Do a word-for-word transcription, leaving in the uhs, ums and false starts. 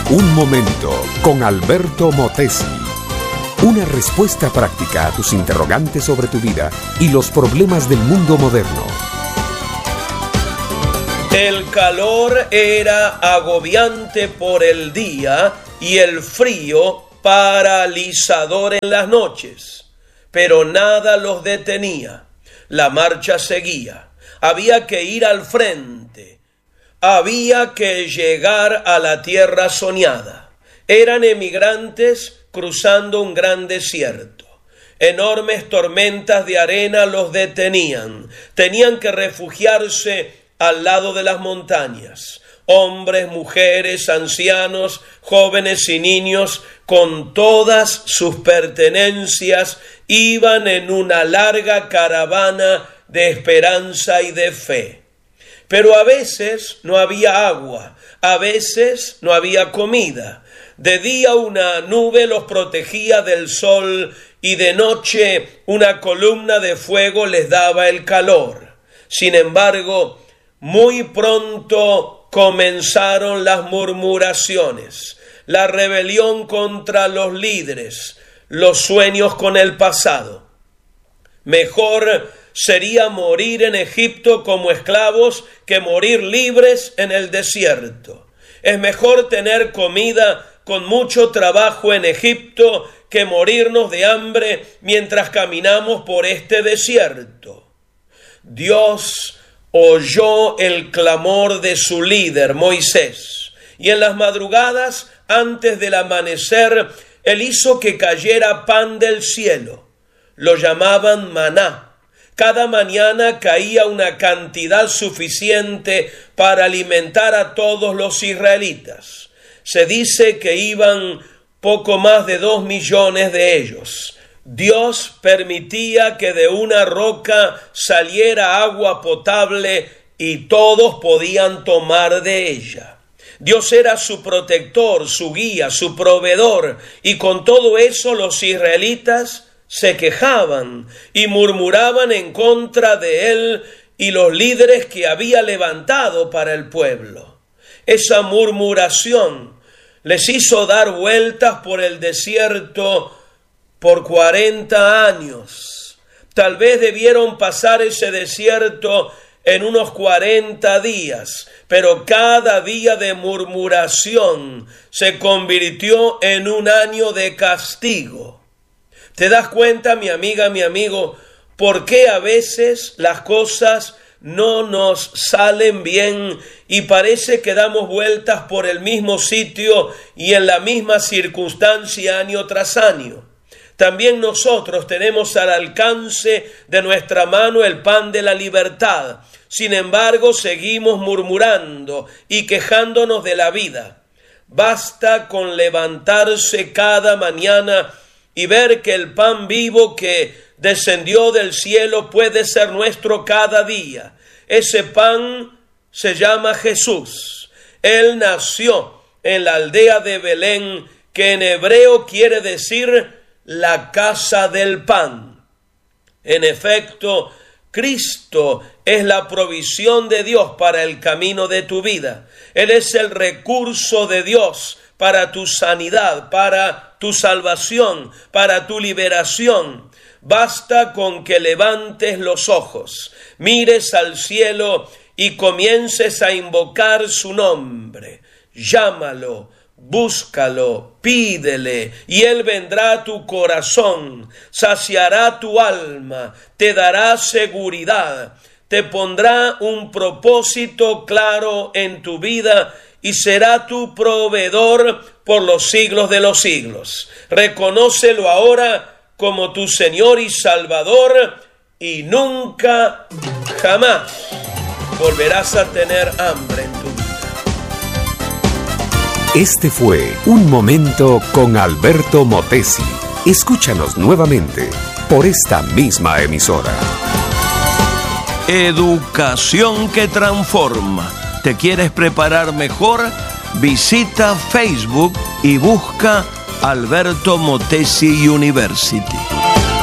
Un momento con Alberto Motesi. Una respuesta práctica a tus interrogantes sobre tu vida y los problemas del mundo moderno. El calor era agobiante por el día y el frío paralizador en las noches, pero nada los detenía. La marcha seguía. Había que ir al frente. Había que llegar a la tierra soñada. Eran emigrantes cruzando un gran desierto. Enormes tormentas de arena los detenían. Tenían que refugiarse al lado de las montañas. Hombres, mujeres, ancianos, jóvenes y niños, con todas sus pertenencias, iban en una larga caravana de esperanza y de fe. Pero a veces no había agua, a veces no había comida. De día una nube los protegía del sol y de noche una columna de fuego les daba el calor. Sin embargo, muy pronto comenzaron las murmuraciones, la rebelión contra los líderes, los sueños con el pasado. Mejor sería morir en Egipto como esclavos que morir libres en el desierto. Es mejor tener comida con mucho trabajo en Egipto que morirnos de hambre mientras caminamos por este desierto. Dios oyó el clamor de su líder, Moisés, y en las madrugadas, antes del amanecer, él hizo que cayera pan del cielo. Lo llamaban maná. Cada mañana caía una cantidad suficiente para alimentar a todos los israelitas. Se dice que iban poco más de dos millones de ellos. Dios permitía que de una roca saliera agua potable y todos podían tomar de ella. Dios era su protector, su guía, su proveedor, y con todo eso los israelitas se quejaban y murmuraban en contra de él y los líderes que había levantado para el pueblo. Esa murmuración les hizo dar vueltas por el desierto por cuarenta años. Tal vez debieron pasar ese desierto en unos cuarenta días, pero cada día de murmuración se convirtió en un año de castigo. ¿Te das cuenta, mi amiga, mi amigo, por qué a veces las cosas no nos salen bien y parece que damos vueltas por el mismo sitio y en la misma circunstancia año tras año? También nosotros tenemos al alcance de nuestra mano el pan de la libertad. Sin embargo, seguimos murmurando y quejándonos de la vida. Basta con levantarse cada mañana y ver que el pan vivo que descendió del cielo puede ser nuestro cada día. Ese pan se llama Jesús. Él nació en la aldea de Belén, que en hebreo quiere decir la casa del pan. En efecto, Cristo es la provisión de Dios para el camino de tu vida. Él es el recurso de Dios para tu sanidad, para tu salvación, para tu liberación. Basta con que levantes los ojos, mires al cielo y comiences a invocar su nombre. Llámalo, búscalo, pídele, y Él vendrá a tu corazón, saciará tu alma, te dará seguridad, te pondrá un propósito claro en tu vida y será tu proveedor por los siglos de los siglos. Reconócelo ahora como tu Señor y Salvador y nunca, jamás volverás a tener hambre en tu vida. Este fue Un Momento con Alberto Motesi. Escúchanos nuevamente por esta misma emisora. Educación que transforma. ¿Te quieres preparar mejor? Visita Facebook y busca Alberto Motesi University.